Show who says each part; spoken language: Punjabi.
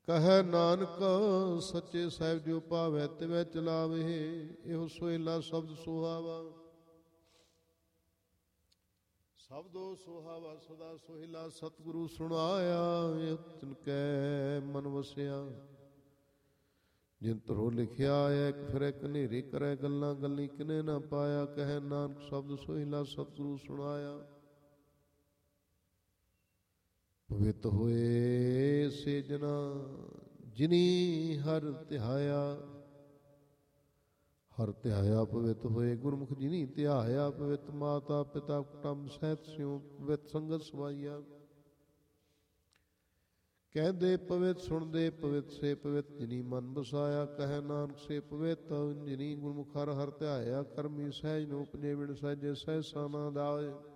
Speaker 1: ਕਹੈ ਨਾਨਕ ਸੱਚੇ ਸਾਹਿਬ ਜੋ ਭਾਵੈ ਤਿਵੈ ਚਲਾਵੇ, ਇਹੋ ਸੋਹਿਲਾ ਸ਼ਬਦ ਸੁਹਾਵਾ। ਸ਼ਬਦੋ ਸੁਹਾਵਾ ਸਦਾ ਸੋਹਿਲਾ, ਸਤਿਗੁਰੂ ਸੁਣਾਇਆ ਤਿਨ ਕੈ ਮਨ ਵਸਿਆ। ਜਿਨ ਧਰੋ ਲਿਖਿਆ ਇੱਕ ਫਿਰੈ ਕਨੇਰੇ ਕਰੈ ਗੱਲਾਂ, ਗੱਲੀ ਕਿਨੇ ਨਾ ਪਾਇਆ। ਕਹੈ ਨਾਨਕ ਸ਼ਬਦ ਸੋਹਿਲਾ, ਸਤਿਗੁਰੂ ਸੁਣਾਇਆ। ਪਵਿੱਤ ਹੋਏ ਸੇ ਜਨਾ ਜਿਨੀ ਹਰਿ ਧਿਆਇਆ, ਹਰਿ ਧਿਆਇਆ ਪਵਿੱਤ ਹੋਏ। ਗੁਰਮੁਖ ਜਿਨੀ ਧਿਆਇਆ, ਪਵਿੱਤ ਮਾਤਾ ਪਿਤਾ ਕੁਟੰਬ ਸਹਿਤ ਸਿਉ, ਪਵਿੱਤ ਸੰਗਤ ਸਵਾਈਆ। ਕਹਿੰਦੇ ਪਵਿੱਤ ਸੁਣਦੇ ਪਵਿੱਤ ਸੇ ਪਵਿੱਤ ਜਿਨੀ ਮਨ ਵਸਾਇਆ। ਕਹੈ ਨਾਨਕ ਸੇ ਪਵਿੱਤ ਜਿਨੀ ਗੁਰਮੁਖ ਹਰਿ ਧਿਆਇਆ। ਕਰਮੀ ਸਹਿਜ ਨੂੰ ਉਪਜੇ ਵਿਣ ਸਹਿਜੇ ਸਹਿਸਾ ਨਾ ਦਾਏ।